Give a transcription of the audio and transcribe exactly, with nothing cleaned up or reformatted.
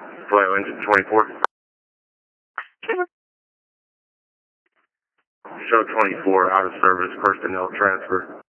Flight engine twenty-four. Show twenty-four, out of service, personnel transfer.